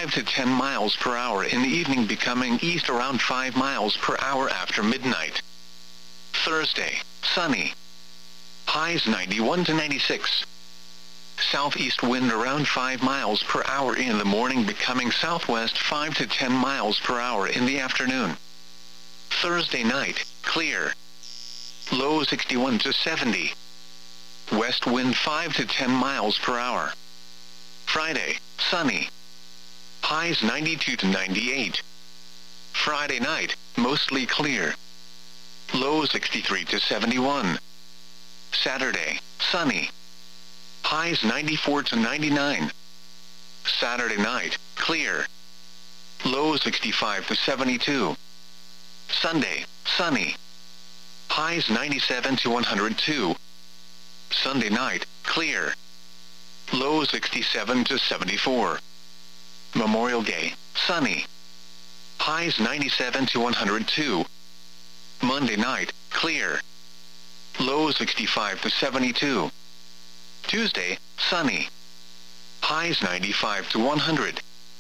5 to 10 miles per hour in the evening, becoming east around 5 miles per hour after midnight. Thursday, sunny. Highs 91 to 96. Southeast wind around 5 miles per hour in the morning, becoming southwest 5 to 10 miles per hour in the afternoon. Thursday night, clear. Low 61 to 70. West wind 5 to 10 miles per hour. Friday, sunny. Highs 92 to 98. Friday night, mostly clear. Low 63 to 71. Saturday, sunny. Highs 94 to 99. Saturday night, clear. Low 65 to 72. Sunday, sunny. Highs 97 to 102. Sunday night, clear. Low 67 to 74. Memorial Day, sunny. Highs 97 to 102. Monday night, clear. Low 65 to 72. Tuesday, sunny. Highs 95 to 100.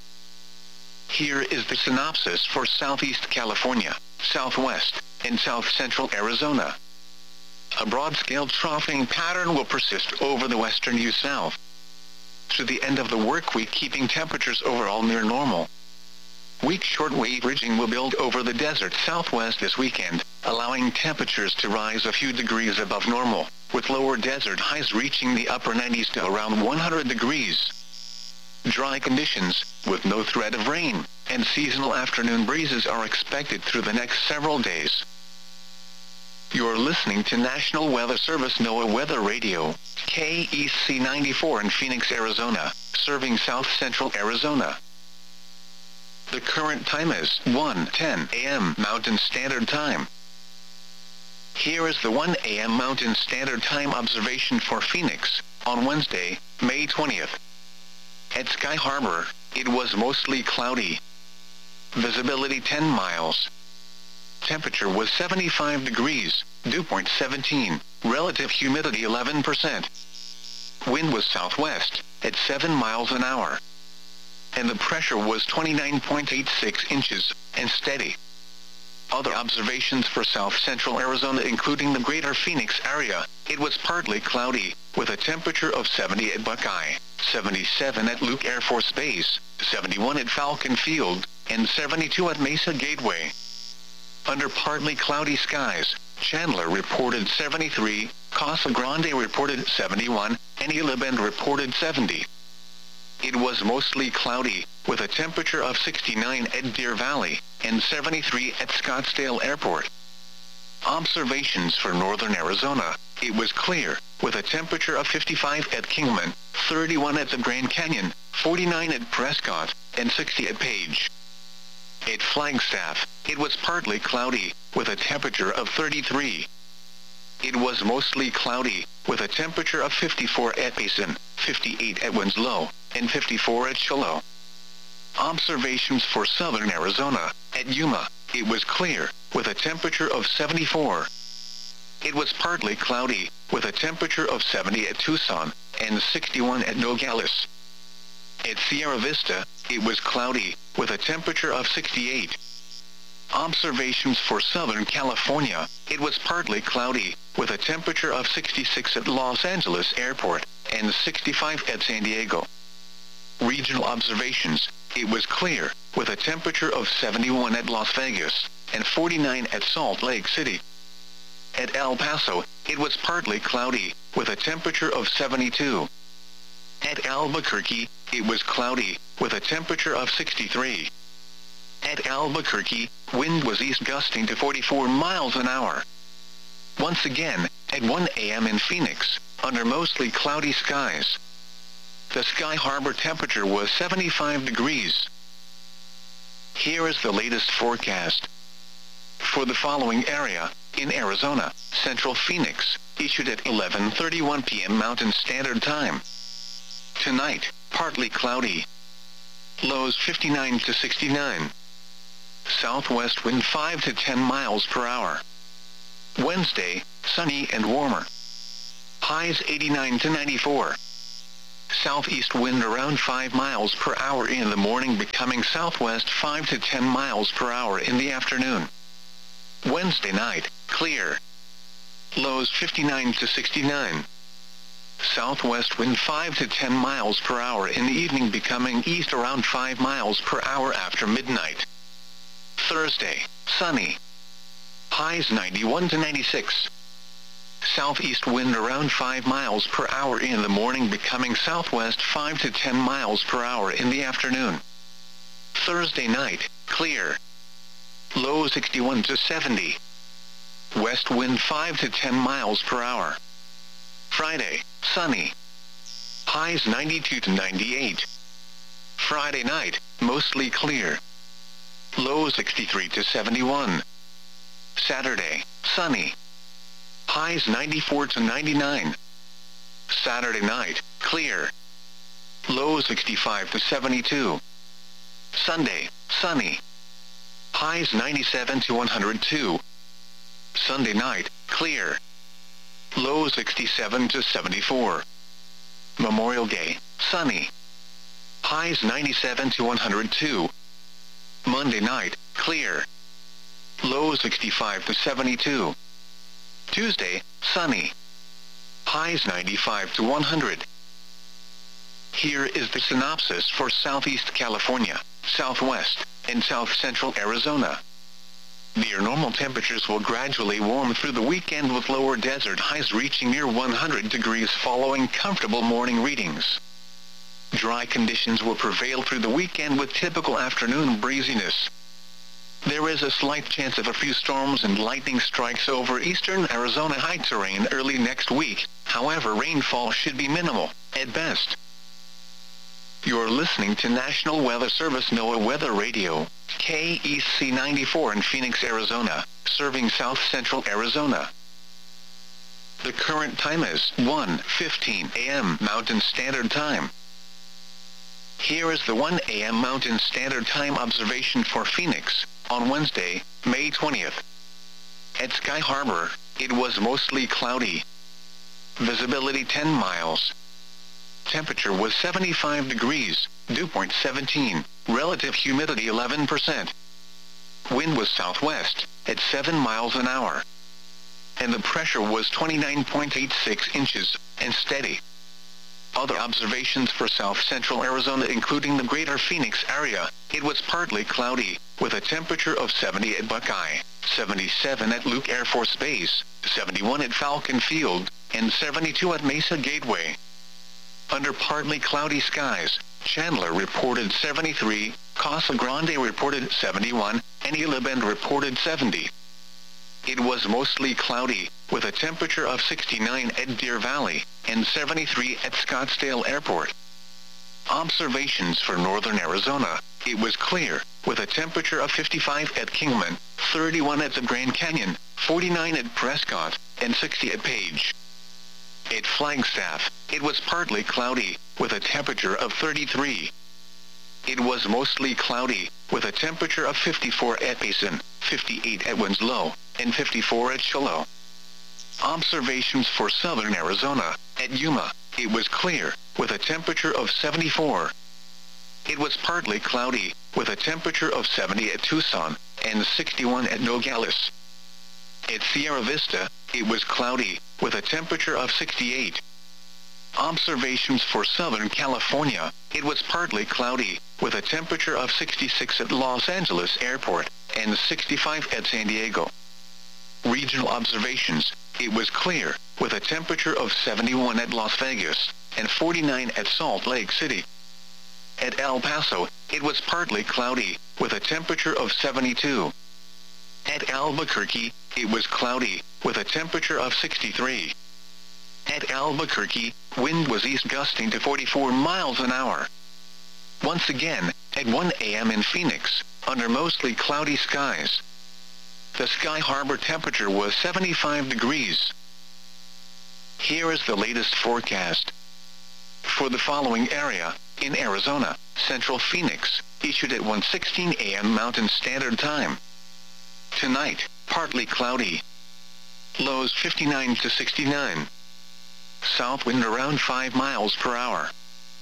Here is the synopsis for Southeast California, Southwest, and South Central Arizona. A broad-scale troughing pattern will persist over the western U-South through the end of the work week, keeping temperatures overall near normal. Weak shortwave ridging will build over the desert southwest this weekend, allowing temperatures to rise a few degrees above normal, with lower desert highs reaching the upper 90s to around 100 degrees. Dry conditions, with no threat of rain, and seasonal afternoon breezes are expected through the next several days. You're listening to National Weather Service NOAA Weather Radio, KEC 94 in Phoenix, Arizona, serving South Central Arizona. The current time is 1:10 a.m. Mountain Standard Time. Here is the 1 a.m. Mountain Standard Time observation for Phoenix, on Wednesday, May 20th. At Sky Harbor, it was mostly cloudy. Visibility 10 miles. Temperature was 75 degrees, dew point 17, relative humidity 11%. Wind was southwest, at 7 miles an hour. And the pressure was 29.86 inches, and steady. Other observations for South Central Arizona, including the greater Phoenix area, it was partly cloudy, with a temperature of 70 at Buckeye, 77 at Luke Air Force Base, 71 at Falcon Field, and 72 at Mesa Gateway. Under partly cloudy skies, Chandler reported 73, Casa Grande reported 71, and Gila Bend reported 70. It was mostly cloudy, with a temperature of 69 at Deer Valley, and 73 at Scottsdale Airport. Observations for northern Arizona, it was clear, with a temperature of 55 at Kingman, 31 at the Grand Canyon, 49 at Prescott, and 60 at Page. At Flagstaff, it was partly cloudy, with a temperature of 33. It was mostly cloudy, with a temperature of 54 at Basin, 58 at Winslow, and 54 at Shiloh. Observations for southern Arizona, at Yuma, it was clear, with a temperature of 74. It was partly cloudy, with a temperature of 70 at Tucson, and 61 at Nogales. At Sierra Vista, it was cloudy, with a temperature of 68. Observations for Southern California, it was partly cloudy, with a temperature of 66 at Los Angeles Airport, and 65 at San Diego. Regional observations, it was clear, with a temperature of 71 at Las Vegas, and 49 at Salt Lake City. At El Paso, it was partly cloudy, with a temperature of 72. At Albuquerque, it was cloudy, with a temperature of 63. At Albuquerque, wind was east gusting to 44 miles an hour. Once again, at 1 a.m. in Phoenix, under mostly cloudy skies. The Sky Harbor temperature was 75 degrees. Here is the latest forecast. For the following area, in Arizona, Central Phoenix, issued at 11:31 p.m. Mountain Standard Time. Tonight, partly cloudy. Lows 59 to 69. Southwest wind 5 to 10 miles per hour. Wednesday, sunny and warmer. Highs 89 to 94. southeast wind around 5 miles per hour in the morning, becoming southwest 5 to 10 miles per hour in the afternoon. Wednesday night, clear. Lows 59 to 69. Southwest wind 5 to 10 miles per hour in the evening, becoming east around 5 miles per hour after midnight. Thursday, sunny. Highs 91 to 96. Southeast wind around 5 miles per hour in the morning, becoming southwest 5 to 10 miles per hour in the afternoon. Thursday night, clear. Low 61 to 70. West wind 5 to 10 miles per hour. Friday, sunny. Highs 92 to 98. Friday night, mostly clear. Low 63 to 71. Saturday, sunny. Highs 94 to 99. Saturday night, clear. Low 65 to 72. Sunday, sunny. Highs 97 to 102. Sunday night, clear. Low 67 to 74. Memorial Day, sunny. Highs 97 to 102. Monday night, clear. Low 65 to 72. Tuesday, sunny. Highs 95 to 100. Here is the synopsis for Southeast California, Southwest, and South Central Arizona. Near normal temperatures will gradually warm through the weekend, with lower desert highs reaching near 100 degrees following comfortable morning readings. Dry conditions will prevail through the weekend with typical afternoon breeziness. There is a slight chance of a few storms and lightning strikes over eastern Arizona high terrain early next week. However, rainfall should be minimal, at best. You're listening to National Weather Service NOAA Weather Radio, KEC 94 in Phoenix, Arizona, serving South Central Arizona. The current time is 1:15 a.m. Mountain Standard Time. Here is the 1 a.m. Mountain Standard Time observation for Phoenix, on Wednesday, May 20th. At Sky Harbor, it was mostly cloudy. Visibility 10 miles. Temperature was 75 degrees, dew point 17, relative humidity 11%. Wind was southwest, at 7 miles an hour. And the pressure was 29.86 inches, and steady. Other observations for South Central Arizona, including the greater Phoenix area, it was partly cloudy, with a temperature of 70 at Buckeye, 77 at Luke Air Force Base, 71 at Falcon Field, and 72 at Mesa Gateway. Under partly cloudy skies, Chandler reported 73, Casa Grande reported 71, and Isla Bend reported 70. It was mostly cloudy, with a temperature of 69 at Deer Valley, and 73 at Scottsdale Airport. Observations for northern Arizona, it was clear, with a temperature of 55 at Kingman, 31 at the Grand Canyon, 49 at Prescott, and 60 at Page. At Flagstaff, it was partly cloudy, with a temperature of 33. It was mostly cloudy, with a temperature of 54 at Payson, 58 at Winslow, and 54 at Shiloh. Observations for southern Arizona, at Yuma, it was clear, with a temperature of 74. It was partly cloudy, with a temperature of 70 at Tucson, and 61 at Nogales. At Sierra Vista, it was cloudy, with a temperature of 68. Observations for Southern California, it was partly cloudy, with a temperature of 66 at Los Angeles Airport, and 65 at San Diego. Regional observations, it was clear, with a temperature of 71 at Las Vegas, and 49 at Salt Lake City. At El Paso, it was partly cloudy, with a temperature of 72. At Albuquerque, it was cloudy, with a temperature of 63. At Albuquerque, wind was east gusting to 44 miles an hour. Once again, at 1 a.m. in Phoenix, under mostly cloudy skies. The Sky Harbor temperature was 75 degrees. Here is the latest forecast. For the following area, in Arizona, Central Phoenix, issued at 1:16 a.m. Mountain Standard Time. Tonight, partly cloudy. Lows 59 to 69. South wind around 5 miles per hour.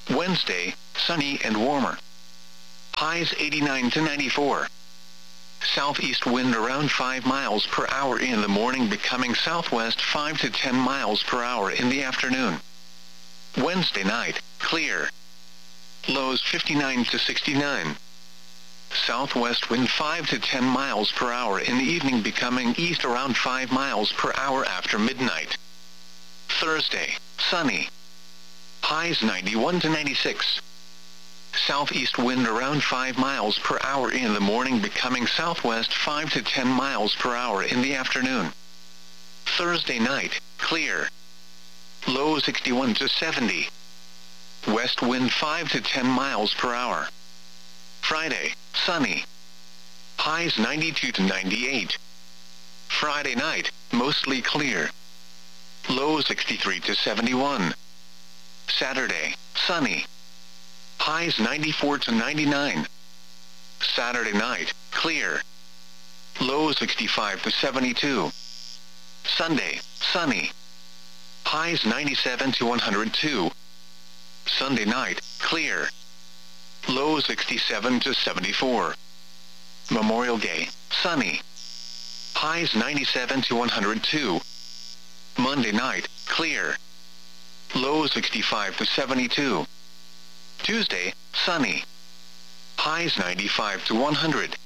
Wednesday, sunny and warmer. Highs 89 to 94. Southeast wind around 5 miles per hour in the morning, becoming southwest 5 to 10 miles per hour in the afternoon. Wednesday night, clear. Lows 59 to 69. Southwest wind 5 to 10 miles per hour in the evening, becoming east around 5 miles per hour after midnight. Thursday, sunny. Highs 91 to 96. Southeast wind around 5 miles per hour in the morning, becoming southwest 5 to 10 miles per hour in the afternoon. Thursday night, clear. Low 61 to 70. West wind 5 to 10 miles per hour. Friday, sunny. Highs 92 to 98. Friday night, mostly clear. Low 63 to 71. Saturday, sunny. Highs 94 to 99. Saturday night, clear. Low 65 to 72. Sunday, sunny. Highs 97 to 102. Sunday night, clear. Low 67 to 74. Memorial Day, sunny. Highs 97 to 102. Monday night, clear. Low 65 to 72. Tuesday, sunny. Highs 95 to 100.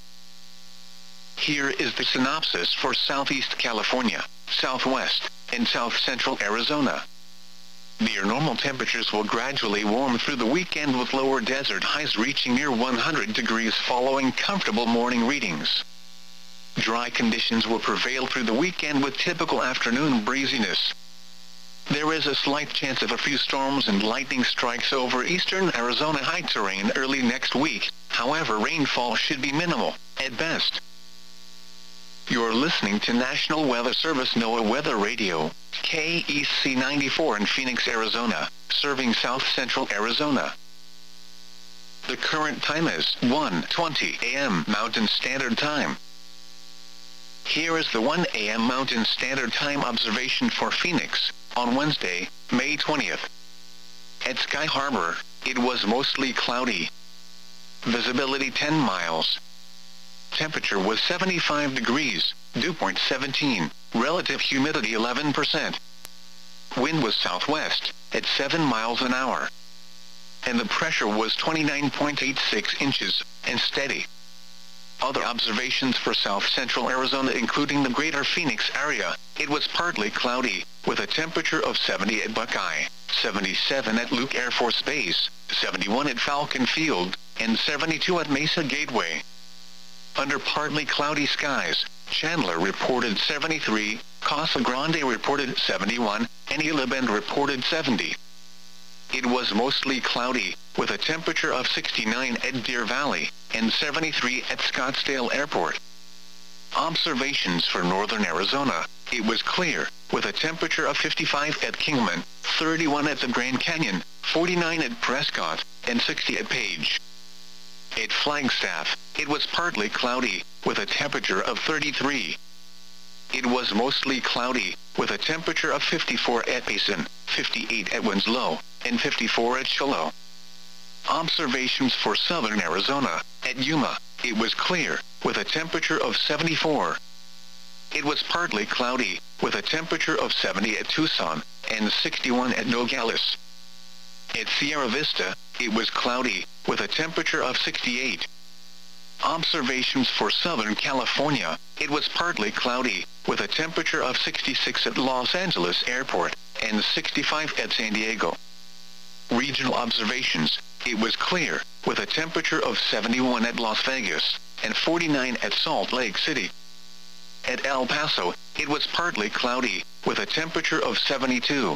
Here is the synopsis for Southeast California, Southwest, and South Central Arizona. Near normal temperatures will gradually warm through the weekend, with lower desert highs reaching near 100 degrees following comfortable morning readings. Dry conditions will prevail through the weekend with typical afternoon breeziness. There is a slight chance of a few storms and lightning strikes over eastern Arizona high terrain early next week. However, rainfall should be minimal, at best. You're listening to National Weather Service NOAA Weather Radio, KEC 94 in Phoenix, Arizona, serving South Central Arizona. The current time is 1:20 a.m. Mountain Standard Time. Here is the 1 a.m. Mountain Standard Time observation for Phoenix, on Wednesday, May 20th. At Sky Harbor, it was mostly cloudy. Visibility 10 miles. Temperature was 75 degrees, dew point 17, relative humidity 11%. Wind was southwest, at 7 miles an hour. And the pressure was 29.86 inches, and steady. Other observations for South Central Arizona, including the greater Phoenix area, it was partly cloudy, with a temperature of 70 at Buckeye, 77 at Luke Air Force Base, 71 at Falcon Field, and 72 at Mesa Gateway. Under partly cloudy skies, Chandler reported 73, Casa Grande reported 71, and Isla Bend reported 70. It was mostly cloudy, with a temperature of 69 at Deer Valley, and 73 at Scottsdale Airport. Observations for northern Arizona, it was clear, with a temperature of 55 at Kingman, 31 at the Grand Canyon, 49 at Prescott, and 60 at Page. At Flagstaff, it was partly cloudy, with a temperature of 33. It was mostly cloudy, with a temperature of 54 at Payson, 58 at Winslow, and 54 at Shiloh. Observations for southern Arizona, at Yuma, it was clear, with a temperature of 74. It was partly cloudy, with a temperature of 70 at Tucson, and 61 at Nogales. At Sierra Vista, it was cloudy, with a temperature of 68. Observations for Southern California, it was partly cloudy, with a temperature of 66 at Los Angeles Airport, and 65 at San Diego. Regional observations, it was clear, with a temperature of 71 at Las Vegas, and 49 at Salt Lake City. At El Paso, it was partly cloudy, with a temperature of 72.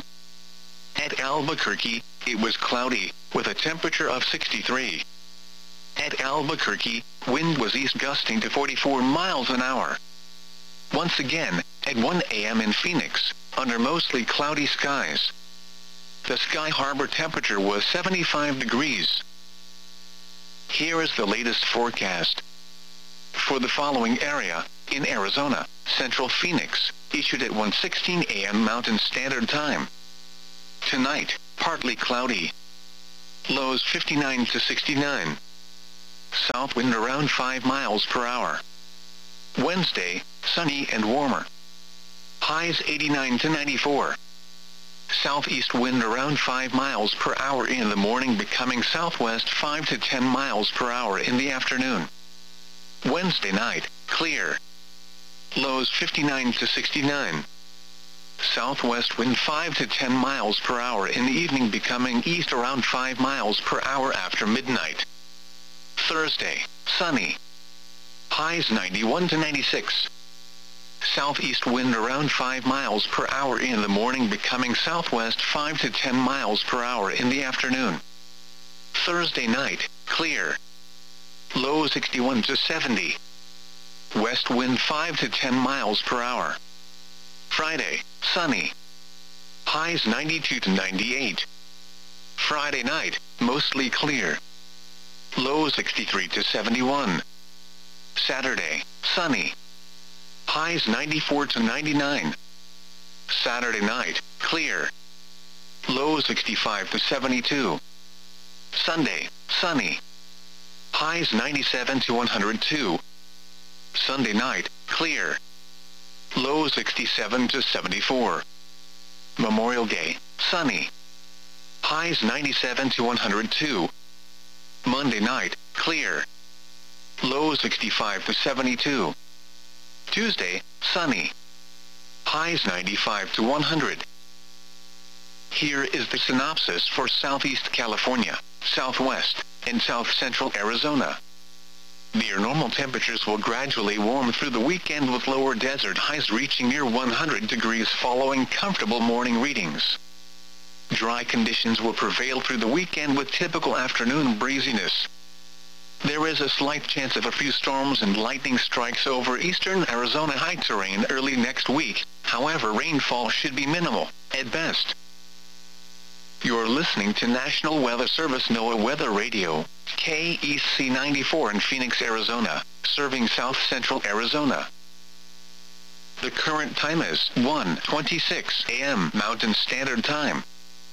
At Albuquerque, it was cloudy, with a temperature of 63. At Albuquerque, wind was east gusting to 44 miles an hour. Once again, at 1 a.m. in Phoenix, under mostly cloudy skies. The Sky Harbor temperature was 75 degrees. Here is the latest forecast. For the following area, in Arizona, Central Phoenix, issued at 1:16 a.m. Mountain Standard Time. Tonight, partly cloudy. Lows 59 to 69. South wind around 5 miles per hour. Wednesday, sunny and warmer. Highs 89 to 94. Southeast wind around 5 miles per hour in the morning, becoming southwest 5 to 10 miles per hour in the afternoon. Wednesday night, clear. Lows 59 to 69. Southwest wind 5 to 10 miles per hour in the evening, becoming east around 5 miles per hour after midnight. Thursday, sunny. Highs 91 to 96. Southeast wind around 5 miles per hour in the morning, becoming southwest 5 to 10 miles per hour in the afternoon. Thursday night, clear. Low 61 to 70. West wind 5 to 10 miles per hour. Friday, sunny. Highs 92 to 98. Friday night, mostly clear. Low 63 to 71. Saturday, sunny. Highs 94 to 99. Saturday night, clear. Low 65 to 72. Sunday, sunny. Highs 97 to 102. Sunday night, clear. Low 67 to 74. Memorial Day, sunny. Highs 97 to 102. Monday night, clear. Low 65 to 72. Tuesday, sunny. Highs 95 to 100. Here is the synopsis for Southeast California, Southwest, and South Central Arizona. Near normal temperatures will gradually warm through the weekend, with lower desert highs reaching near 100 degrees following comfortable morning readings. Dry conditions will prevail through the weekend with typical afternoon breeziness. There is a slight chance of a few storms and lightning strikes over eastern Arizona high terrain early next week. However, rainfall should be minimal, at best. You're listening to National Weather Service NOAA Weather Radio, KEC 94 in Phoenix, Arizona, serving South Central Arizona. The current time is 1:26 a.m. Mountain Standard Time.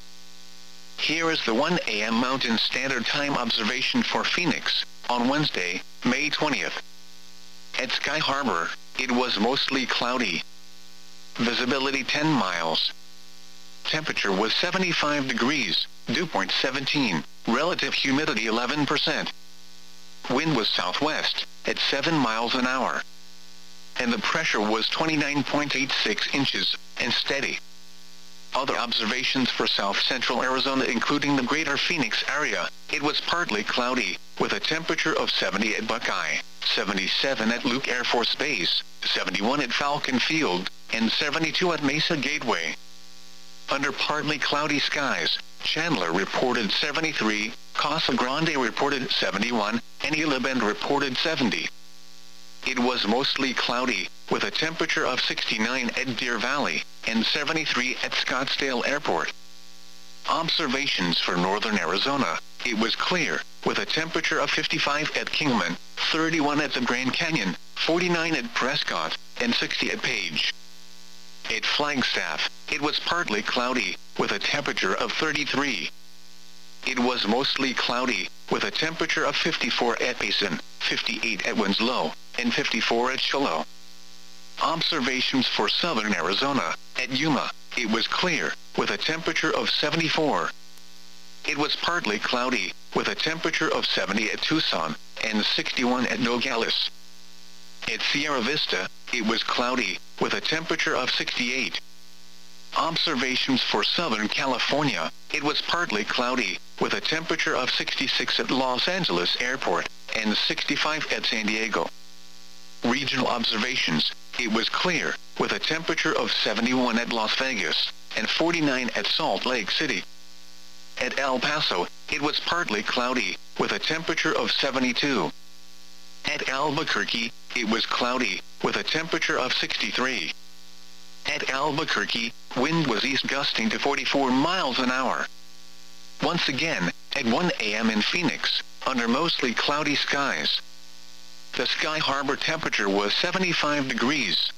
Here is the 1 a.m. Mountain Standard Time observation for Phoenix, on Wednesday, May 20th. At Sky Harbor, it was mostly cloudy. Visibility 10 miles. Temperature was 75 degrees, dew point 17, relative humidity 11%. Wind was southwest, at 7 miles an hour. And the pressure was 29.86 inches, and steady. Other observations for South Central Arizona, including the greater Phoenix area, it was partly cloudy, with a temperature of 70 at Buckeye, 77 at Luke Air Force Base, 71 at Falcon Field, and 72 at Mesa Gateway. Under partly cloudy skies, Chandler reported 73, Casa Grande reported 71, and Gila Bend reported 70. It was mostly cloudy, with a temperature of 69 at Deer Valley, and 73 at Scottsdale Airport. Observations for northern Arizona, it was clear, with a temperature of 55 at Kingman, 31 at the Grand Canyon, 49 at Prescott, and 60 at Page. At Flagstaff, it was partly cloudy, with a temperature of 33. It was mostly cloudy, with a temperature of 54 at Payson, 58 at Winslow, and 54 at Shiloh. Observations for southern Arizona, at Yuma, it was clear, with a temperature of 74. It was partly cloudy, with a temperature of 70 at Tucson, and 61 at Nogales. At Sierra Vista, it was cloudy, with a temperature of 68. Observations for Southern California, it was partly cloudy, with a temperature of 66 at Los Angeles Airport, and 65 at San Diego. Regional observations, it was clear, with a temperature of 71 at Las Vegas, and 49 at Salt Lake City. At El Paso, it was partly cloudy, with a temperature of 72. At Albuquerque, it was cloudy, with a temperature of 63. At Albuquerque, wind was east gusting to 44 miles an hour. Once again, at 1 a.m. in Phoenix, under mostly cloudy skies. The Sky Harbor temperature was 75 degrees.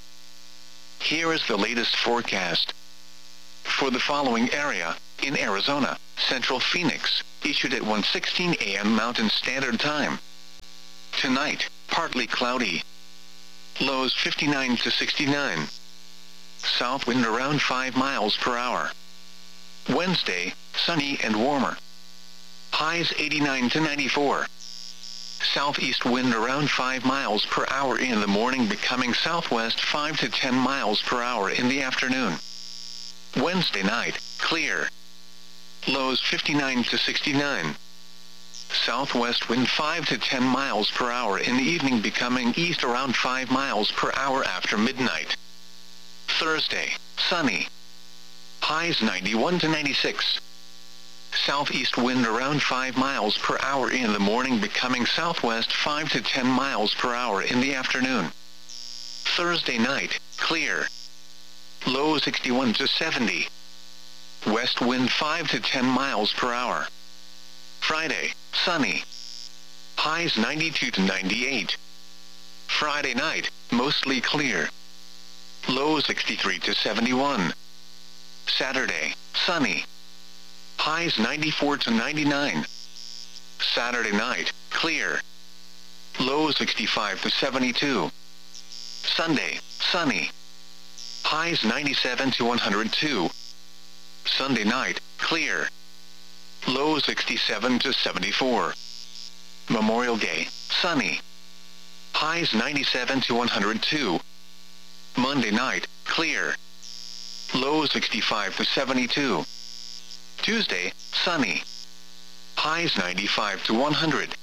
Here is the latest forecast. For the following area, in Arizona, Central Phoenix, issued at 1:16 a.m. Mountain Standard Time. Tonight, partly cloudy. Lows 59 to 69. South wind around 5 miles per hour. Wednesday, sunny and warmer. Highs 89 to 94. Southeast wind around 5 miles per hour in the morning, becoming southwest 5 to 10 miles per hour in the afternoon. Wednesday night, clear. Lows 59 to 69. Southwest wind 5 to 10 miles per hour in the evening, becoming east around 5 miles per hour after midnight. Thursday, sunny. Highs 91 to 96. Southeast wind around 5 miles per hour in the morning, becoming southwest 5 to 10 miles per hour in the afternoon. Thursday night, clear. Low 61 to 70. West wind 5 to 10 miles per hour. Friday, sunny. Highs 92 to 98. Friday night, mostly clear. Low 63 to 71. Saturday, sunny. Highs 94 to 99. Saturday night, clear. Low 65 to 72. Sunday, sunny. Highs 97 to 102. Sunday night, clear. Low 67 to 74. Memorial Day, sunny. Highs 97 to 102. Monday night, clear. Low 65 to 72. Tuesday, sunny. Highs 95 to 100.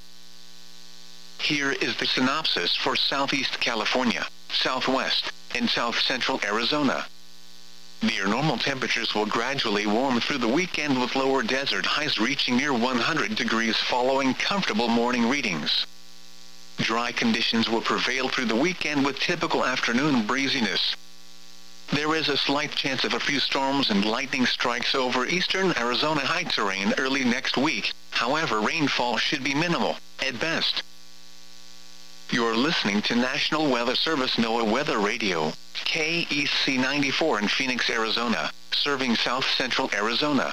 Here is the synopsis for Southeast California, Southwest, and South Central Arizona. Near normal temperatures will gradually warm through the weekend, with lower desert highs reaching near 100 degrees following comfortable morning readings. Dry conditions will prevail through the weekend with typical afternoon breeziness. There is a slight chance of a few storms and lightning strikes over eastern Arizona high terrain early next week. However, rainfall should be minimal, at best. You're listening to National Weather Service NOAA Weather Radio, KEC 94 in Phoenix, Arizona, serving South Central Arizona.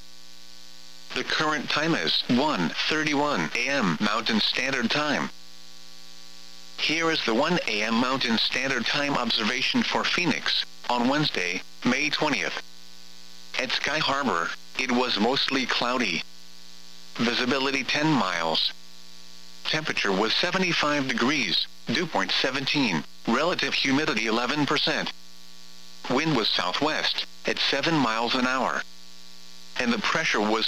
The current time is 1:31 a.m. Mountain Standard Time. Here is the 1 a.m. Mountain Standard Time observation for Phoenix, on Wednesday, May 20th. At Sky Harbor, it was mostly cloudy. Visibility 10 miles. Temperature was 75 degrees, dew point 17, relative humidity 11%. Wind was southwest, at 7 miles an hour. And the pressure was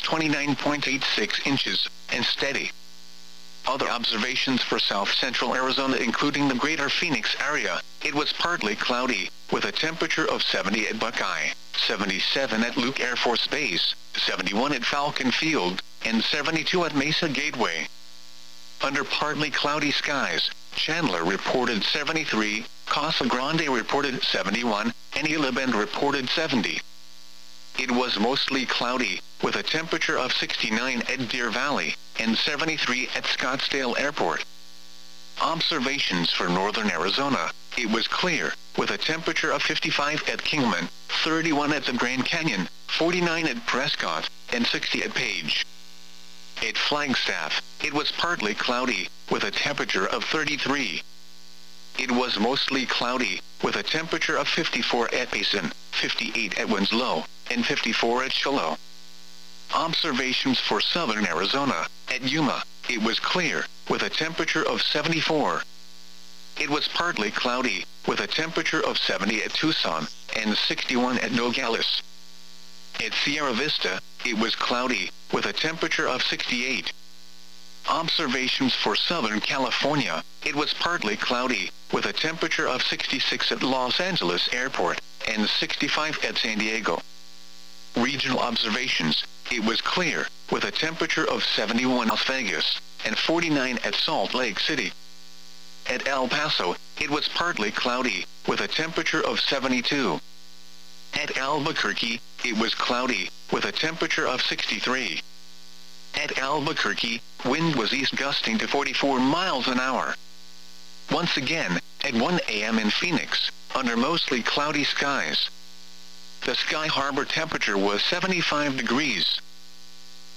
29.86 inches, and steady. Other observations for South Central Arizona, including the greater Phoenix area, it was partly cloudy, with a temperature of 70 at Buckeye, 77 at Luke Air Force Base, 71 at Falcon Field, and 72 at Mesa Gateway. Under partly cloudy skies, Chandler reported 73, Casa Grande reported 71, and Isla Bend reported 70. It was mostly cloudy, with a temperature of 69 at Deer Valley, and 73 at Scottsdale Airport. Observations for northern Arizona, it was clear, with a temperature of 55 at Kingman, 31 at the Grand Canyon, 49 at Prescott, and 60 at Page. At Flagstaff, it was partly cloudy, with a temperature of 33. It was mostly cloudy, with a temperature of 54 at Payson, 58 at Winslow, and 54 at Shiloh. Observations for southern Arizona, at Yuma, it was clear, with a temperature of 74. It was partly cloudy, with a temperature of 70 at Tucson, and 61 at Nogales. At Sierra Vista, it was cloudy, with a temperature of 68. Observations for Southern California, it was partly cloudy, with a temperature of 66 at Los Angeles Airport, and 65 at San Diego. Regional observations, it was clear, with a temperature of 71 at Las Vegas, and 49 at Salt Lake City. At El Paso, it was partly cloudy, with a temperature of 72. At Albuquerque, it was cloudy, with a temperature of 63. At Albuquerque, wind was east gusting to 44 miles an hour. Once again, at 1 a.m. in Phoenix, under mostly cloudy skies. The Sky Harbor temperature was 75 degrees.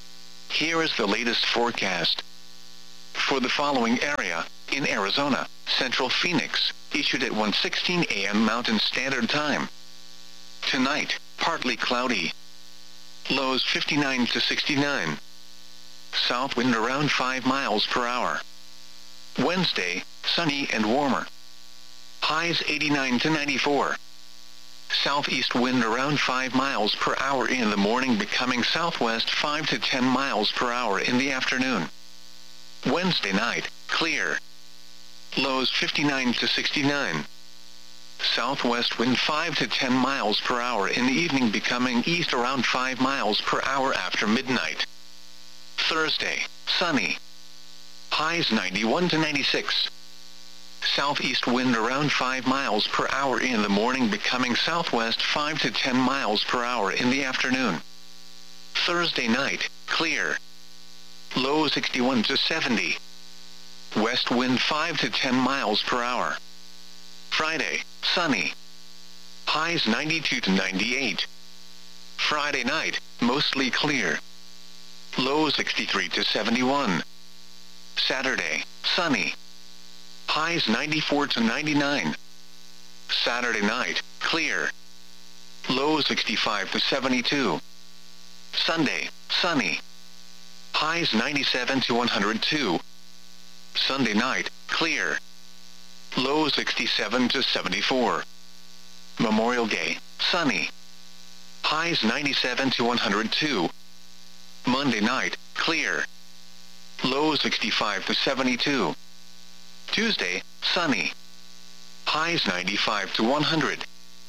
Here is the latest forecast. For the following area, in Arizona, Central Phoenix, issued at 1:16 a.m. Mountain Standard Time. Tonight, partly cloudy. Lows 59 to 69. South wind around 5 miles per hour. Wednesday, sunny and warmer. Highs 89 to 94. Southeast wind around 5 miles per hour in the morning, becoming southwest 5 to 10 miles per hour in the afternoon. Wednesday night, clear. Lows 59 to 69. Southwest wind 5 to 10 miles per hour in the evening, becoming east around 5 miles per hour after midnight. Thursday, sunny. Highs 91 to 96. Southeast wind around 5 miles per hour in the morning, becoming southwest 5 to 10 miles per hour in the afternoon. Thursday night, clear. Low 61 to 70. West wind 5 to 10 miles per hour. Friday, sunny. Highs 92 to 98. Friday night, mostly clear. Low 63 to 71. Saturday, sunny. Highs 94 to 99. Saturday night, clear. Low 65 to 72. Sunday, sunny. Highs 97 to 102. Sunday night, clear. Low 67 to 74. Memorial Day, sunny. Highs 97 to 102. Monday night, clear. Low 65 to 72. Tuesday, sunny. Highs 95 to 100.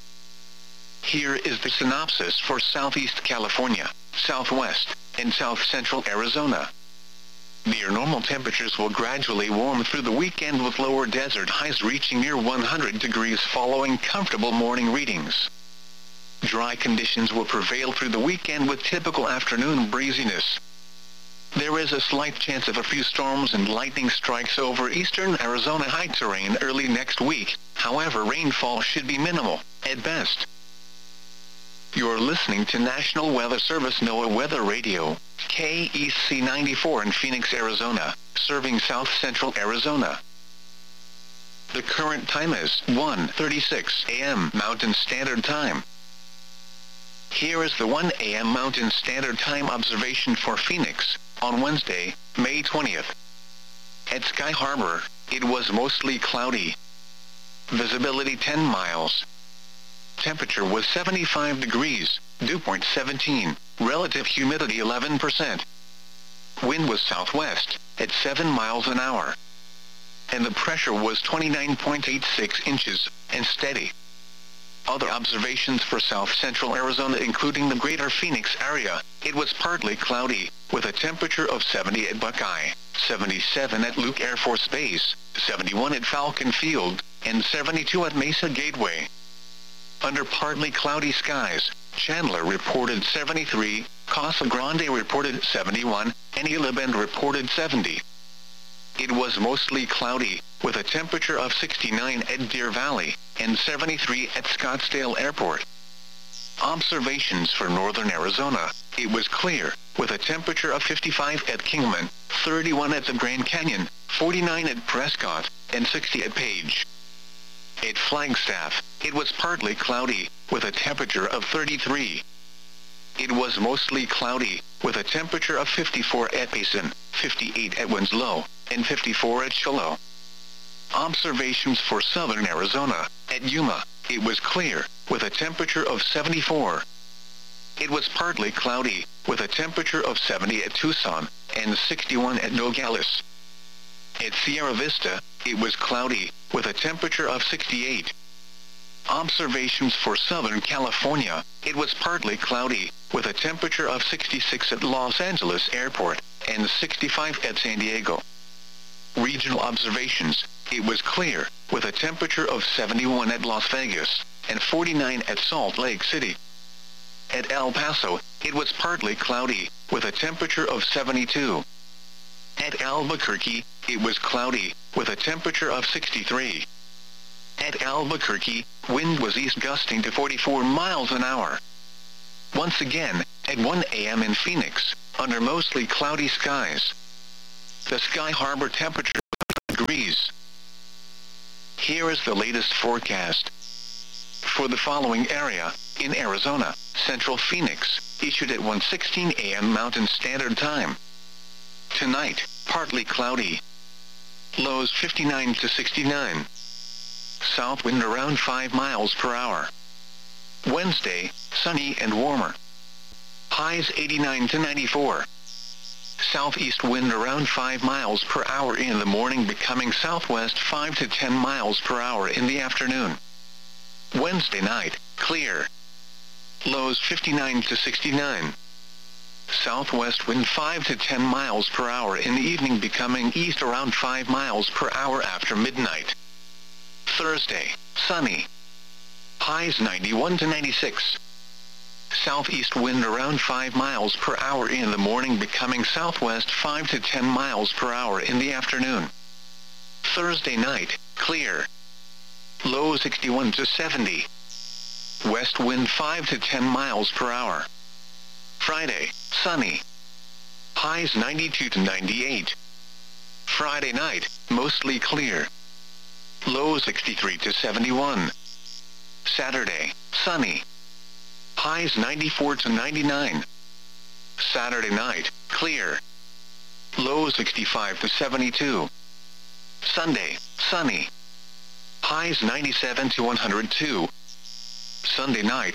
Here is the synopsis for Southeast California, Southwest, and South Central Arizona. Near normal temperatures will gradually warm through the weekend, with lower desert highs reaching near 100 degrees following comfortable morning readings. Dry conditions will prevail through the weekend with typical afternoon breeziness. There is a slight chance of a few storms and lightning strikes over eastern Arizona high terrain early next week. However, rainfall should be minimal, at best. You're listening to National Weather Service NOAA Weather Radio, KEC 94 in Phoenix, Arizona, serving South Central Arizona. The current time is 1:36 a.m. Mountain Standard Time. Here is the 1 a.m. Mountain Standard Time observation for Phoenix, on Wednesday, May 20th. At Sky Harbor, it was mostly cloudy. Visibility 10 miles. Temperature was 75 degrees, dew point 17, relative humidity 11%. Wind was southwest, at 7 miles an hour. And the pressure was 29.86 inches, and steady. Other observations for South Central Arizona, including the greater Phoenix area, it was partly cloudy, with a temperature of 70 at Buckeye, 77 at Luke Air Force Base, 71 at Falcon Field, and 72 at Mesa Gateway. Under partly cloudy skies, Chandler reported 73, Casa Grande reported 71, and Gila Bend reported 70. It was mostly cloudy, with a temperature of 69 at Deer Valley, and 73 at Scottsdale Airport. Observations for northern Arizona, it was clear, with a temperature of 55 at Kingman, 31 at the Grand Canyon, 49 at Prescott, and 60 at Page. At Flagstaff, it was partly cloudy, with a temperature of 33. It was mostly cloudy, with a temperature of 54 at Payson, 58 at Winslow, and 54 at Shiloh. Observations for southern Arizona, at Yuma, it was clear, with a temperature of 74. It was partly cloudy, with a temperature of 70 at Tucson, and 61 at Nogales. At Sierra Vista, it was cloudy, with a temperature of 68. Observations for Southern California, it was partly cloudy, with a temperature of 66 at Los Angeles Airport, and 65 at San Diego. Regional observations, it was clear, with a temperature of 71 at Las Vegas, and 49 at Salt Lake City. At El Paso, it was partly cloudy, with a temperature of 72. At Albuquerque, it was cloudy, with a temperature of 63. At Albuquerque, wind was east gusting to 44 miles an hour. Once again, at 1 a.m. in Phoenix, under mostly cloudy skies. The Sky Harbor temperature degrees. Here is the latest forecast. For the following area, in Arizona, Central Phoenix, issued at 1:16 a.m. Mountain Standard Time. Tonight, partly cloudy. Lows 59 to 69. South wind around 5 miles per hour. Wednesday, sunny and warmer. Highs 89 to 94. Southeast wind around 5 miles per hour in the morning, becoming southwest 5 to 10 miles per hour in the afternoon. Wednesday night, clear. Lows 59 to 69. Southwest wind 5 to 10 miles per hour in the evening, becoming east around 5 miles per hour after midnight. Thursday, sunny. Highs 91 to 96. Southeast wind around 5 miles per hour in the morning, becoming southwest 5 to 10 miles per hour in the afternoon. Thursday night, clear. Low 61 to 70. West wind 5 to 10 miles per hour. Friday, sunny. Highs 92 to 98. Friday night, mostly clear. Low 63 to 71. Saturday, sunny. Highs 94 to 99. Saturday night, clear. Low 65 to 72. Sunday, sunny. Highs 97 to 102. Sunday night,